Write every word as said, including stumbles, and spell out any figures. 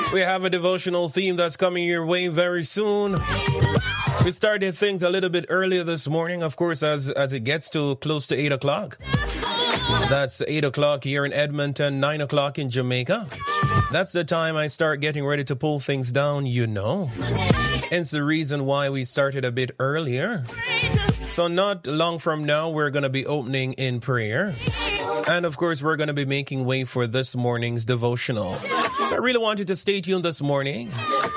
We have a devotional theme that's coming your way very soon. We started things a little bit earlier this morning, of course, as, as it gets to close to eight o'clock. That's eight o'clock here in Edmonton, nine o'clock in Jamaica. That's the time I start getting ready to pull things down, you know. Hence the reason why we started a bit earlier. So not long from now, we're going to be opening in prayer. And of course, we're going to be making way for this morning's devotional. So I really want you to stay tuned this morning.